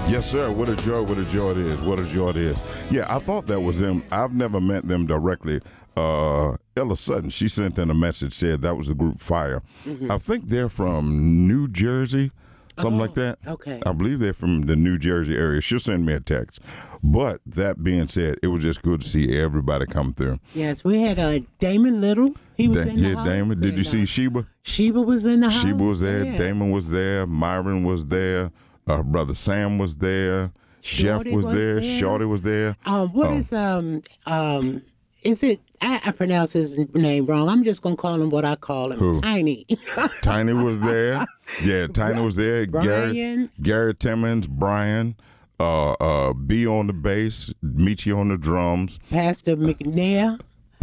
Yes, sir. What a joy it is. What a joy it is. Yeah, I thought that was them. I've never met them directly. Ella Sutton, she sent in a message, said that was the group Fire. I think they're from New Jersey, something like that. Okay. I believe they're from the New Jersey area. She'll send me a text. But that being said, it was just good to see everybody come through. Yes, we had Damon Little. He was in the house. Damon. Did you see Sheba? Sheba was in the house. Sheba was there. Yeah. Damon was there. Myron was there. Brother Sam was there. Shorty Jeff was there. there. Shorty was there. Is it, I pronounce his name wrong. I'm just going to call him what I call him. Who? Tiny. Tiny was there. Yeah, Tiny was there. Brian. Gary Timmons, Brian, B on the bass, Michi on the drums. Pastor McNair.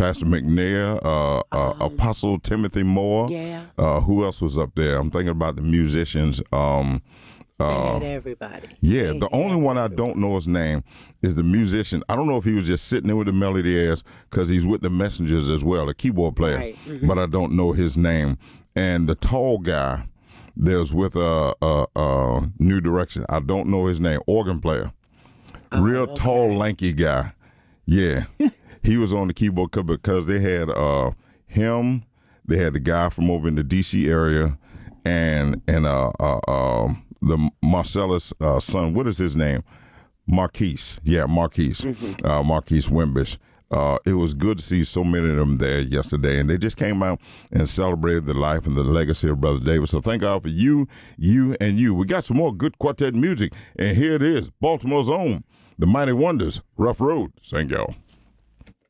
Apostle Timothy Moore. Yeah. Who else was up there? I'm thinking about the musicians. They had everybody. Yeah, the only one I don't know his name is the musician. I don't know if he was just sitting there with the melody airs because he's with the Messengers as well, a keyboard player. Right. Mm-hmm. But I don't know his name. And the tall guy that was with New Direction, I don't know his name, organ player. Real tall, lanky guy. Yeah. He was on the keyboard because they had him, they had the guy from over in the D.C. area, and the Marcellus son, what is his name? Marquise. Yeah, Marquise. Marquise Wimbish. It was good to see so many of them there yesterday, and they just came out and celebrated the life and the legacy of Brother David. So thank God for you, and you. We got some more good quartet music, and here it is, Baltimore's own, the Mighty Wonders, Rough Road. Thank y'all.